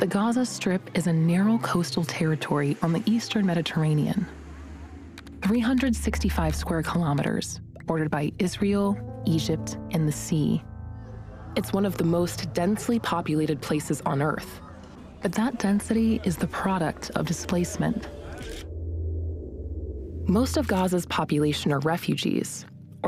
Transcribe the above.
The Gaza Strip is a narrow coastal territory on the eastern Mediterranean. 365 square kilometers, bordered by Israel, Egypt, and the sea. It's one of the most densely populated places on Earth. But that density is the product of displacement. Most of Gaza's population are refugees,